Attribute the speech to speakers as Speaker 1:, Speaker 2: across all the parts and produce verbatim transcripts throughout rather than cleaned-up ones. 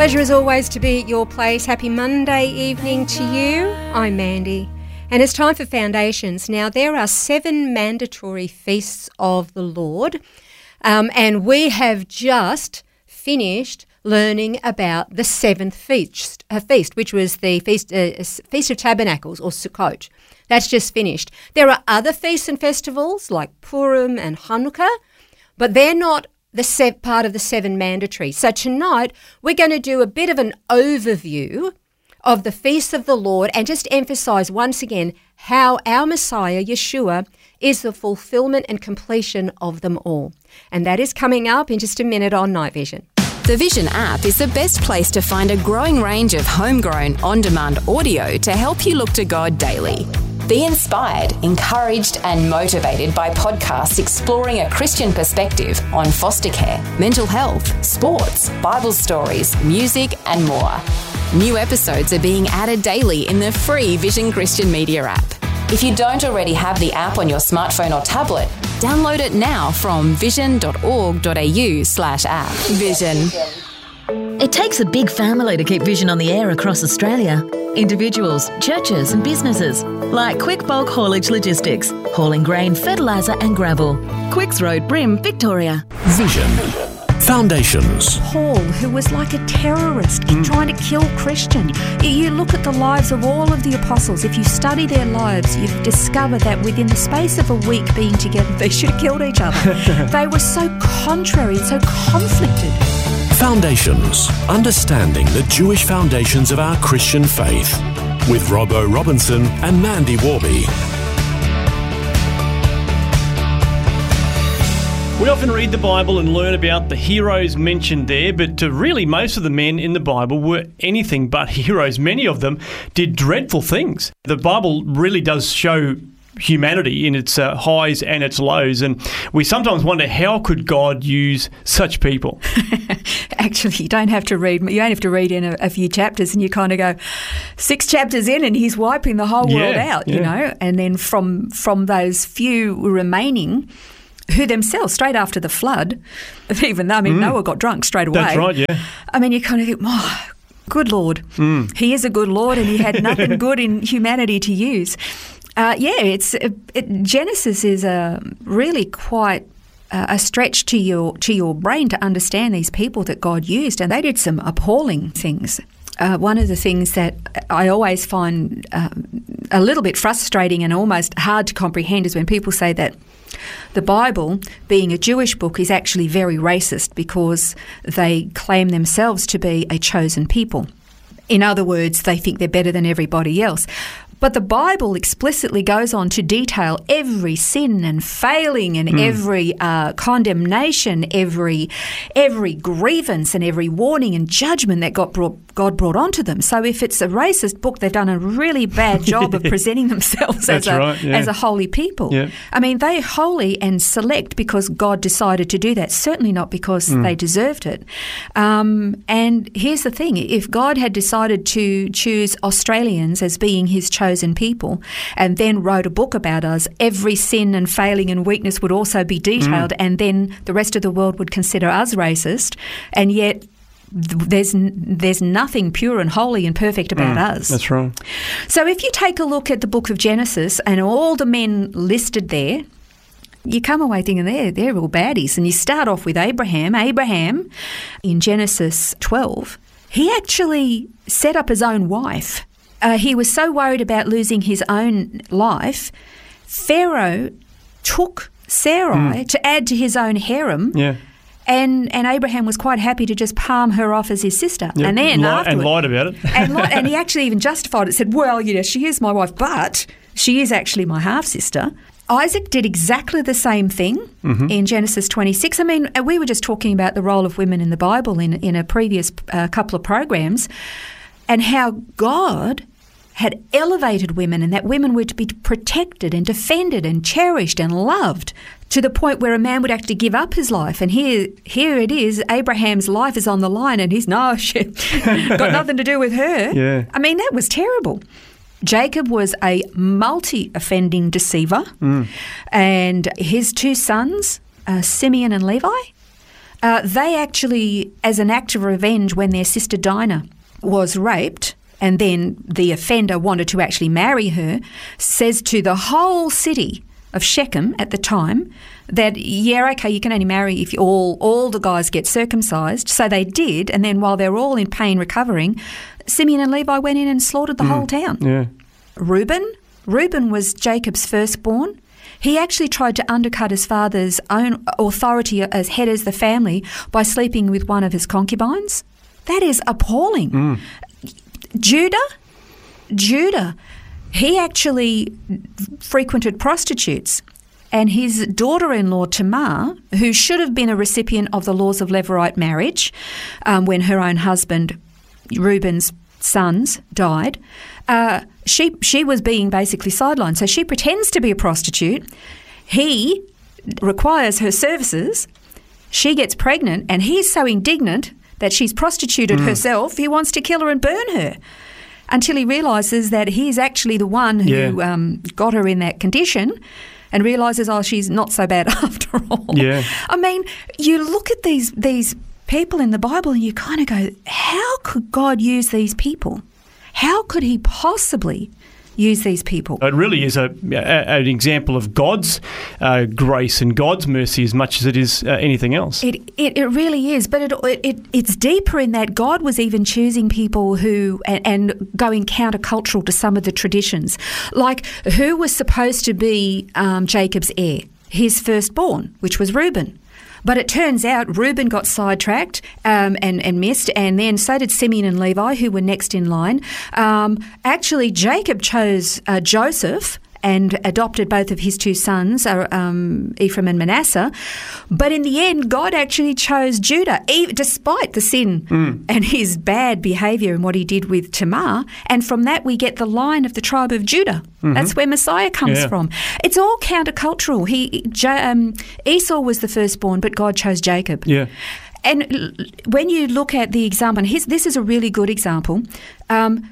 Speaker 1: Pleasure as always to be at your place. Happy Monday evening to you. I'm Mandy. And it's time for Foundations. Now, there are seven mandatory feasts of the Lord, um, and we have just finished learning about the seventh feast, uh, feast which was the feast, uh, Feast of Tabernacles, or Sukkot. That's just finished. There are other feasts and festivals like Purim and Hanukkah, but they're not the se- part of the seven mandatory. So tonight we're going to do a bit of an overview of the feasts of the Lord and just emphasise once again how our Messiah, Yeshua, is the fulfilment and completion of them all. And that is coming up in just a minute on Night Vision.
Speaker 2: The Vision app is the best place to find a growing range of homegrown, on-demand audio to help you look to God daily. Be inspired, encouraged and motivated by podcasts exploring a Christian perspective on foster care, mental health, sports, Bible stories, music and more. New episodes are being added daily in the free Vision Christian Media app. If you don't already have the app on your smartphone or tablet, download it now from vision.org.au slash app. Vision.
Speaker 3: It takes a big family to keep Vision on the air across Australia. Individuals, churches and businesses, like Quick Bulk Haulage Logistics, hauling grain, fertiliser and gravel. Quicks Road, Brim, Victoria.
Speaker 4: Vision. Foundations.
Speaker 5: Paul, who was like a terrorist mm. trying to kill Christians. You look at the lives of all of the apostles. If you study their lives, you discover that within the space of a week being together, they should have killed each other. They were so contrary and so conflicted.
Speaker 4: Foundations. Understanding the Jewish foundations of our Christian faith. With Robbo Robinson and Mandy Warby.
Speaker 6: We often read the Bible and learn about the heroes mentioned there, but uh, really most of the men in the Bible were anything but heroes. Many of them did dreadful things. The Bible really does show humanity in its uh, highs and its lows, and we sometimes wonder, how could God use such people?
Speaker 5: Actually, you don't have to read. You only have to read in a, a few chapters, and you kind of go six chapters in, and He's wiping the whole world
Speaker 6: yeah,
Speaker 5: out.
Speaker 6: Yeah.
Speaker 5: You know, and then from from those few remaining, who themselves, straight after the flood, even though I mean mm. Noah got drunk straight away.
Speaker 6: That's right. Yeah.
Speaker 5: I mean, you kind of think, oh, good Lord, mm. He is a good Lord, and He had nothing good in humanity to use. Uh, yeah, it's it, it, Genesis is a really quite uh, a stretch to your to your brain to understand these people that God used, and they did some appalling things. Uh, one of the things that I always find um, a little bit frustrating and almost hard to comprehend is when people say that the Bible, being a Jewish book, is actually very racist because they claim themselves to be a chosen people. In other words, they think they're better than everybody else. But the Bible explicitly goes on to detail every sin and failing and mm. every uh, condemnation, every every grievance and every warning and judgment that God brought, God brought onto them. So if it's a racist book, they've done a really bad job of presenting themselves as a,
Speaker 6: right, yeah.
Speaker 5: as a holy people.
Speaker 6: Yeah.
Speaker 5: I mean, they're holy and select because God decided to do that, certainly not because mm. they deserved it. Um, and here's the thing, if God had decided to choose Australians as being His chosen people and then wrote a book about us, every sin and failing and weakness would also be detailed mm. and then the rest of the world would consider us racist, and yet there's there's nothing pure and holy and perfect about mm, us.
Speaker 6: That's right.
Speaker 5: So if you take a look at the book of Genesis and all the men listed there, you come away thinking they're, they're all baddies. And you start off with Abraham. Abraham, in Genesis twelve, he actually set up his own wife. Uh, he was so worried about losing his own life, Pharaoh took Sarai mm. to add to his own harem,
Speaker 6: yeah.
Speaker 5: and, and Abraham was quite happy to just palm her off as his sister.
Speaker 6: Yep.
Speaker 5: And then
Speaker 6: Li-
Speaker 5: afterwards,
Speaker 6: and lied about it.
Speaker 5: and, li- and he actually even justified it, said, well, you know, she is my wife, but she is actually my half-sister. Isaac did exactly the same thing mm-hmm. in Genesis twenty-six. I mean, we were just talking about the role of women in the Bible in, in a previous uh, couple of programs, and how God had elevated women and that women were to be protected and defended and cherished and loved to the point where a man would actually give up his life. And here here it is, Abraham's life is on the line and he's, no, shit, got nothing to do with her.
Speaker 6: Yeah.
Speaker 5: I mean, that was terrible. Jacob was a multi-offending deceiver mm. and his two sons, uh, Simeon and Levi, Uh, they actually, as an act of revenge, when their sister Dinah was raped, and then the offender wanted to actually marry her, says to the whole city of Shechem at the time that, yeah, okay, you can only marry if all all the guys get circumcised. So they did, and then while they're all in pain recovering, Simeon and Levi went in and slaughtered the mm, whole town.
Speaker 6: Yeah.
Speaker 5: Reuben, Reuben was Jacob's firstborn. He actually tried to undercut his father's own authority as head of the family by sleeping with one of his concubines. That is appalling.
Speaker 6: Mm.
Speaker 5: Judah, Judah, he actually frequented prostitutes, and his daughter-in-law Tamar, who should have been a recipient of the laws of Levirate marriage um, when her own husband, Reuben's sons, died, uh, she she was being basically sidelined. So she pretends to be a prostitute. He requires her services. She gets pregnant, and he's so indignant that she's prostituted mm. herself, he wants to kill her and burn her, until he realises that he's actually the one who
Speaker 6: yeah.
Speaker 5: um, got her in that condition, and realises, oh, she's not so bad after all.
Speaker 6: Yeah.
Speaker 5: I mean, you look at these these people in the Bible and you kind of go, how could God use these people? How could he possibly use these people?
Speaker 6: It really is a, a an example of God's uh, grace and God's mercy as much as it is uh, anything else.
Speaker 5: It, it it really is, but it, it it's deeper in that God was even choosing people who and, and going countercultural to some of the traditions, like who was supposed to be um, Jacob's heir, his firstborn, which was Reuben. But it turns out Reuben got sidetracked um, and, and missed, and then so did Simeon and Levi, who were next in line. Um, actually, Jacob chose uh, Joseph and adopted both of his two sons, uh, um, Ephraim and Manasseh. But in the end, God actually chose Judah, even, despite the sin mm. and his bad behaviour and what he did with Tamar. And from that, we get the line of the tribe of Judah. Mm-hmm. That's where Messiah comes
Speaker 6: yeah.
Speaker 5: from. It's all countercultural. He, um, Esau was the firstborn, but God chose Jacob.
Speaker 6: Yeah.
Speaker 5: And when you look at the example, and his, this is a really good example, um,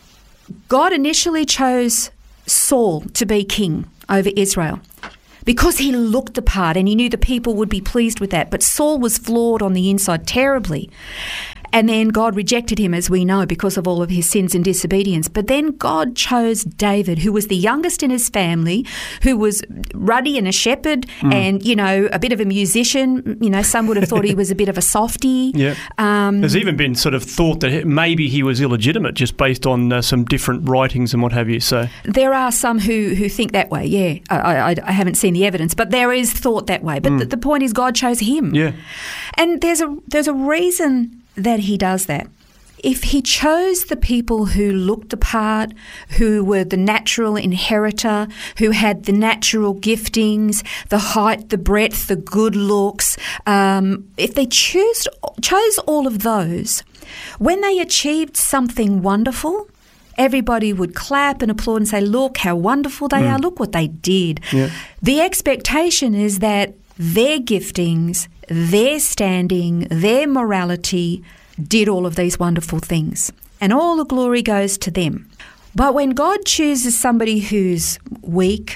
Speaker 5: God initially chose Saul to be king over Israel because he looked the part and he knew the people would be pleased with that. But Saul was flawed on the inside terribly. And then God rejected him, as we know, because of all of his sins and disobedience. But then God chose David, who was the youngest in his family, who was ruddy and a shepherd mm. and, you know, a bit of a musician. You know, some would have thought he was a bit of a softie.
Speaker 6: Yeah. Um, There's even been sort of thought that maybe he was illegitimate just based on uh, some different writings and what have you. So
Speaker 5: there are some who, who think that way, yeah. I, I, I haven't seen the evidence, but there is thought that way. But mm. the, the point is God chose him.
Speaker 6: Yeah.
Speaker 5: And there's a there's a reason that he does that. If he chose the people who looked the part, who were the natural inheritor, who had the natural giftings, the height, the breadth, the good looks, um, if they choose, chose all of those, when they achieved something wonderful, everybody would clap and applaud and say, look how wonderful they mm. are, look what they did.
Speaker 6: Yeah.
Speaker 5: The expectation is that their giftings, their standing, their morality did all of these wonderful things, and all the glory goes to them. But when God chooses somebody who's weak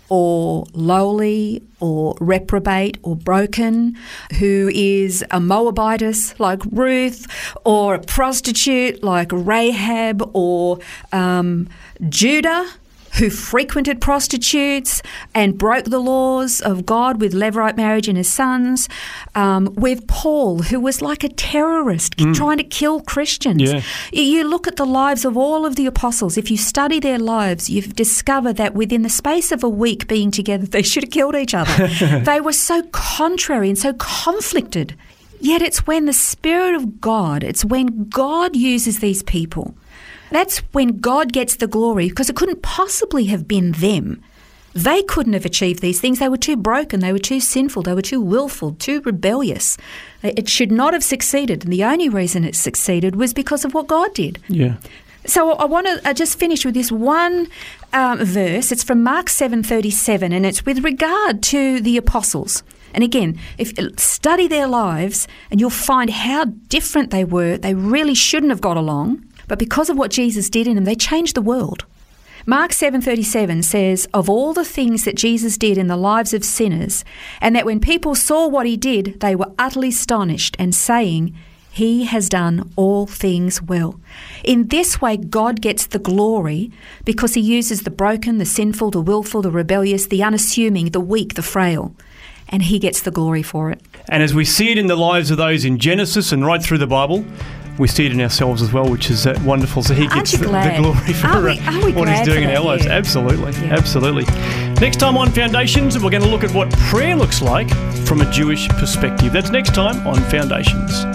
Speaker 5: or lowly or reprobate or broken, who is a Moabitess like Ruth, or a prostitute like Rahab, or um, Judah, who frequented prostitutes and broke the laws of God with Levirate marriage and his sons, um, with Paul, who was like a terrorist mm. trying to kill Christians.
Speaker 6: Yeah.
Speaker 5: You look at the lives of all of the apostles. If you study their lives, you've discovered that within the space of a week being together, they should have killed each other. They were so contrary and so conflicted. Yet it's when the Spirit of God, it's when God uses these people, that's when God gets the glory, because it couldn't possibly have been them. They couldn't have achieved these things. They were too broken. They were too sinful. They were too willful, too rebellious. It should not have succeeded. And the only reason it succeeded was because of what God did.
Speaker 6: Yeah.
Speaker 5: So I want to uh, just finish with this one um, verse. It's from Mark seven thirty-seven, and it's with regard to the apostles. And again, if study their lives, and you'll find how different they were. They really shouldn't have got along. But because of what Jesus did in them, they changed the world. Mark seven thirty-seven says, of all the things that Jesus did in the lives of sinners, and that when people saw what he did, they were utterly astonished and saying, he has done all things well. In this way, God gets the glory because he uses the broken, the sinful, the willful, the rebellious, the unassuming, the weak, the frail, and he gets the glory for it.
Speaker 6: And as we see it in the lives of those in Genesis and right through the Bible, we see it in ourselves as well, which is uh, wonderful. So he gets the, the glory for
Speaker 5: are we, are we
Speaker 6: what he's doing in our lives.
Speaker 5: Yeah.
Speaker 6: Absolutely,
Speaker 5: yeah.
Speaker 6: absolutely. Next time on Foundations, we're going to look at what prayer looks like from a Jewish perspective. That's next time on Foundations.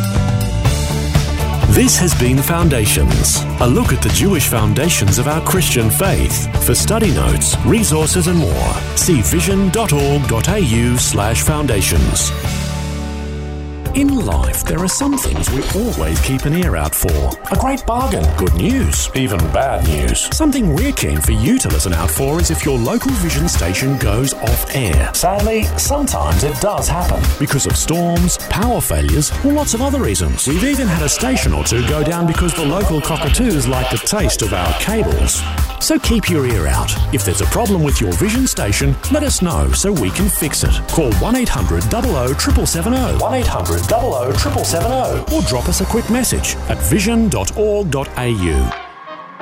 Speaker 4: This has been Foundations, a look at the Jewish foundations of our Christian faith. For study notes, resources and more, see vision.org.au slash foundations. In life, there are some things we always keep an ear out for. A great bargain, good news, even bad news. Something we're keen for you to listen out for is if your local Vision station goes off air. Sadly, sometimes it does happen because of storms, power failures, or lots of other reasons. We've even had a station or two go down because the local cockatoos like the taste of our cables. So keep your ear out. If there's a problem with your Vision station, let us know so we can fix it. Call one eight hundred, zero zero, seven seven seven zero. one eight hundred, zero zero, seven seven seven zero. Or drop us a quick message at vision dot org dot a u.